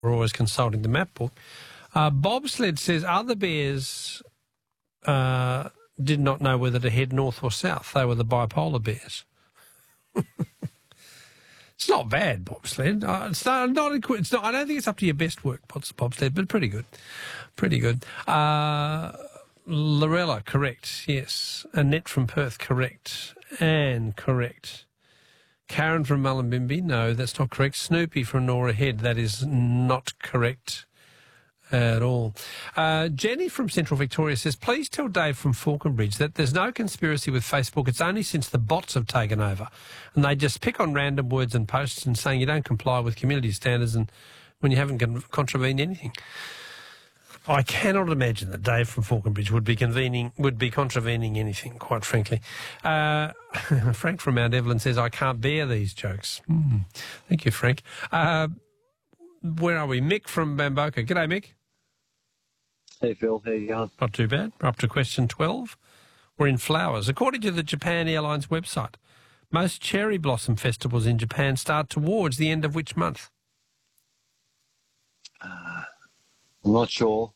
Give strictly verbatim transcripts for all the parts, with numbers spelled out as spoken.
We're always consulting the map book. Uh, Bobsled says other bears uh, did not know whether to head north or south. They were the bipolar bears. It's not bad, Bobsled. Uh, it's not, not, it's not. I don't think it's up to your best work, Bobsled, but pretty good. Pretty good. Uh, Lorella, correct, yes. Annette from Perth, correct. Anne, correct. Karen from Mullumbimby, no, that's not correct. Snoopy from Nora Head, that is not correct at all. Uh, Jenny from Central Victoria says, please tell Dave from Falconbridge that there's no conspiracy with Facebook. It's only since the bots have taken over. And they just pick on random words and posts and saying you don't comply with community standards and when you haven't con- contravened anything. I cannot imagine that Dave from Falconbridge would be convening, would be contravening anything, quite frankly. Uh, Frank from Mount Evelyn says, I can't bear these jokes. Mm. Thank you, Frank. Uh, where are we? Mick from Bamboka. G'day, Mick. Hey, Phil. How you going? Not too bad. We're up to question twelve. We're in flowers. According to the Japan Airlines website, most cherry blossom festivals in Japan start towards the end of which month? Uh, I'm not sure.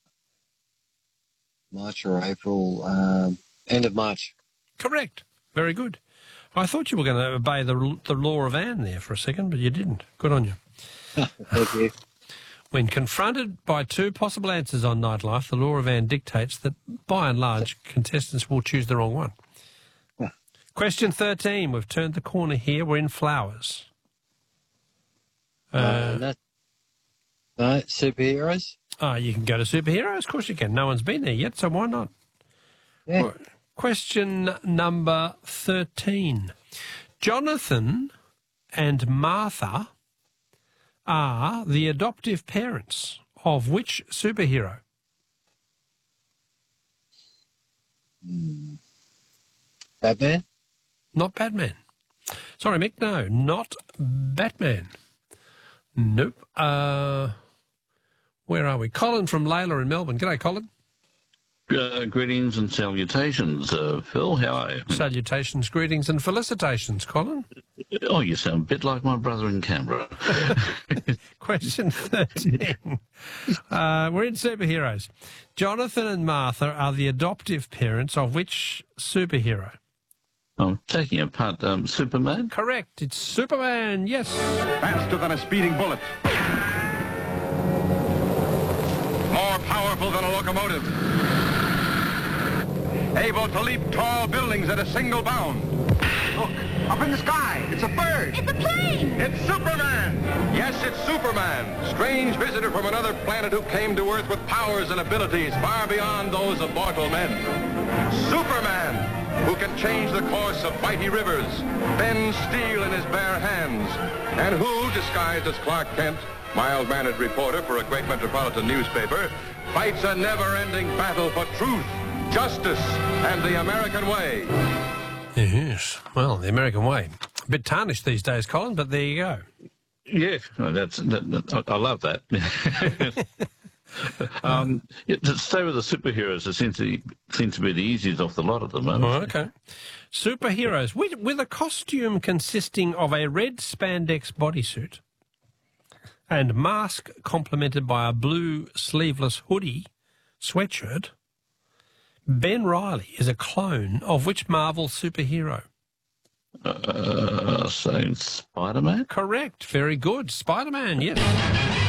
March or April. Um, end of March. Correct. Very good. I thought you were going to obey the, the law of Anne there for a second, but you didn't. Good on you. Thank you. When confronted by two possible answers on Nightlife, the law of Anne dictates that, by and large, contestants will choose the wrong one. Yeah. Question thirteen. We've turned the corner here. We're in flowers. Uh, uh, no, no, superheroes? Oh, you can go to superheroes. Of course you can. No one's been there yet, so why not? Yeah. Question number thirteen. Jonathan and Martha are the adoptive parents of which superhero? Mm. Batman? Not Batman. Sorry, Mick, no, not Batman. Nope. Uh, where are we? Colin from Layla in Melbourne. G'day, Colin. Uh, greetings and salutations, uh, Phil. How are you? Salutations, greetings and felicitations, Colin. Oh, you sound a bit like my brother in Canberra. Question thirteen. Uh, we're in superheroes. Jonathan and Martha are the adoptive parents of which superhero? I'm taking apart um, Superman. Correct. It's Superman, yes. Faster than a speeding bullet. More powerful than a locomotive. Able to leap tall buildings at a single bound. Look, up in the sky. It's a bird. It's a plane. It's Superman. Yes, it's Superman. Strange visitor from another planet who came to Earth with powers and abilities far beyond those of mortal men. Superman, who can change the course of mighty rivers, bend steel in his bare hands, and who, disguised as Clark Kent, mild-mannered reporter for a great metropolitan newspaper, fights a never-ending battle for truth, justice, and the American way. Yes, well, the American way. A bit tarnished these days, Colin, but there you go. Yeah, well, that's that, that, I, I love that. um, yeah, to stay with the superheroes, it seems to, seems to be the easiest off the lot at the moment. Oh, okay. Superheroes, with, with a costume consisting of a red spandex bodysuit and mask complemented by a blue sleeveless hoodie sweatshirt, Ben Reilly is a clone of which Marvel superhero? Uh, saying Spider-Man? Correct. Very good. Spider-Man, yes.